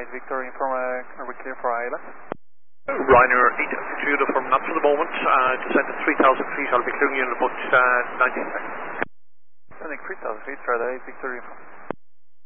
8 Victor, are we clear for Isla? Ryanair 8 altitude from not for the moment, descend at 3,000 feet, I'll be clearing you in about 90 seconds. Sending 3,000 feet, Strata 8 Victor,